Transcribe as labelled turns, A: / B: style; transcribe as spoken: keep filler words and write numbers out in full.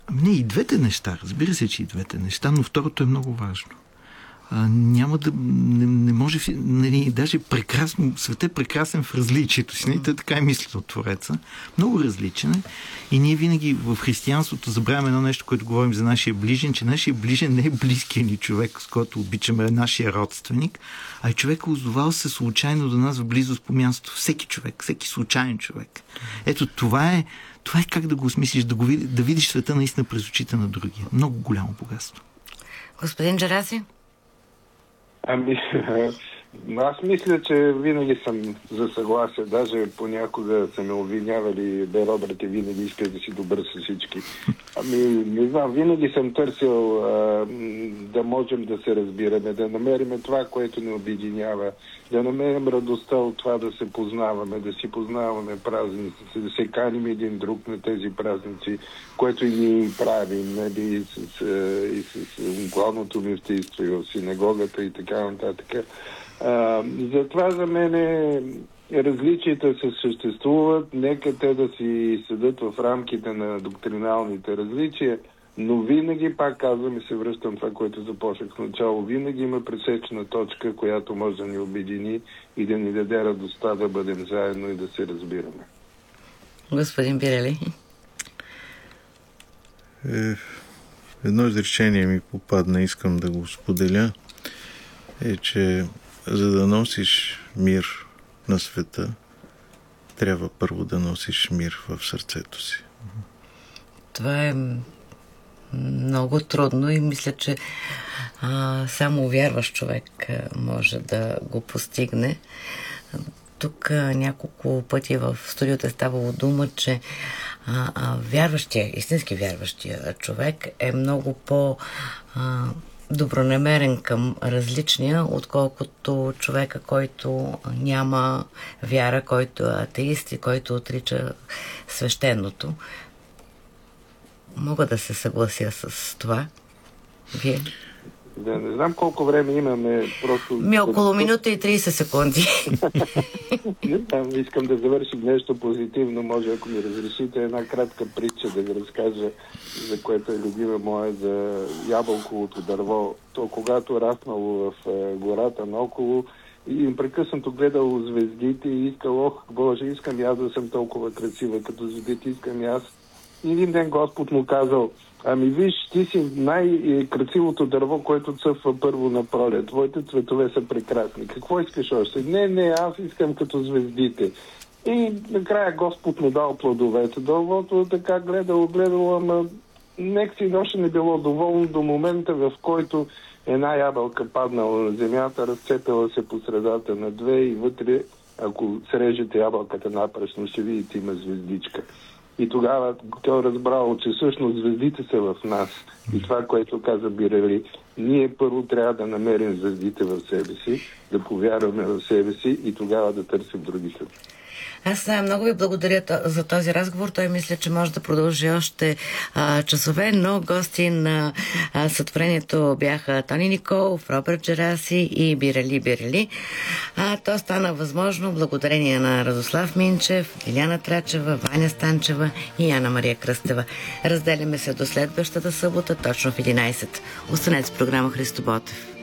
A: Не, и двете неща. Разбира се, че и двете неща, но второто е много важно. А, няма да... Не, не може... Нали, даже прекрасно... Светът е прекрасен в различието си. Нали? Той така е мисли от Твореца. Много различен е. И ние винаги в християнството забравяме едно нещо, което говорим за нашия ближен, че нашия ближен не е близкият ни човек, с който обичаме, нашия родственик, а е човек, озовал се случайно до нас в близост по място. Всеки човек, всеки случайен човек. Ето това е Това е как да го осмислиш, да, го, да видиш света наистина през очите на другия. Много голямо богатство.
B: Господин Джераси?
C: Ами, аз мисля, че винаги съм за съгласие. Даже понякога са ме обвинявали, бе, Робърт, винаги иска да си добър с всички. Ами, не знам, винаги съм търсил а, да можем да се разбираме, да намерим това, което ни обединява, да намерим радостта от това да се познаваме, да си познаваме празниците, да се каним един друг на тези празници, което и ние правим, нали, с, с, и с, с главното мюфтийство, и в синагогата и така нататък. А, затова за мен е, различията се съществуват, нека те да си седат в рамките на доктриналните различия, но винаги, пак казвам и се връщам това, което започнах в начало, винаги има пресечна точка, която може да ни обедини и да ни даде радостта да бъдем заедно и да се разбираме.
B: Господин Бирели?
D: Е, едно изречение ми попадна, искам да го споделя, е, че за да носиш мир на света, трябва първо да носиш мир в сърцето си.
B: Това е много трудно и мисля, че а, само вярващ човек може да го постигне. Тук а, няколко пъти в студиото е ставало дума, че а, а, вярващия, истински вярващия човек е много по... А, добронамерен към различния, отколкото човека, който няма вяра, който е атеист и който отрича свещеното. Мога да се съглася с това. Вие?
C: Да, не знам колко време имаме. Просто...
B: Ми около минута и трийсет секунди.
C: Не знам, искам да завършим нещо позитивно. Може, ако ми разрешите, една кратка притча да ви разкажа, за което е любима моя, за ябълковото дърво. То, когато раснало в гората наоколо и непрекъснато гледало звездите и искал, ох, Боже, искам и аз да съм толкова красива като звездите, искам и аз. И един ден Господ му казал: ами виж, ти си най-красивото дърво, което цъфва първо на пролет. Твоите цветове са прекрасни. Какво искаш още? Не, не, аз искам като звездите. И накрая Господ му дал плодовете. Дървото така гледало, гледало, ама нека си още не било доволно до момента, в който една ябълка паднала на земята, разцепила се по средата на две и вътре, ако срежете ябълката напречно, ще видите, има звездичка. И тогава той разбрал, че всъщност звездите са в нас. И това, което каза Бирели, ние първо трябва да намерим звездите в себе си, да повярваме в себе си и тогава да търсим другите.
B: Аз много ви благодаря за този разговор. Той мисля, че може да продължи още а, часове, но гости на а, сътворението бяха Тони Николов, Робърт Джераси и Бирели Бирели. А, то стана възможно благодарение на Радослав Минчев, Лиляна Трачева, Ваня Станчева и Ана Мария Кръстева. Разделяме се до следващата събота, точно в единайсет. Останете с програма Христо Ботев.